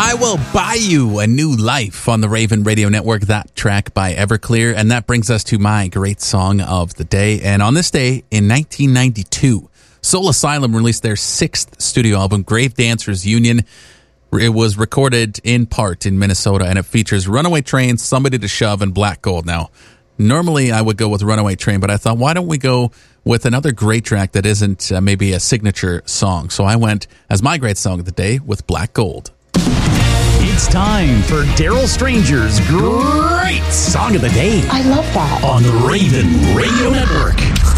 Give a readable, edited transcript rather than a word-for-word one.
I Will Buy You a New Life on the Raven Radio Network. That track by Everclear. And that brings us to my great song of the day. And on this day in 1992, Soul Asylum released their sixth studio album, Grave Dancers Union. It was recorded in part in Minnesota, and it features Runaway Train, Somebody to Shove, and Black Gold. Now, normally I would go with Runaway Train, but I thought, why don't we go with another great track that isn't maybe a signature song? So I went, as my great song of the day, with Black Gold. It's time for Daryl Stranger's Great Song of the Day. I love that. On the Raven Radio Network.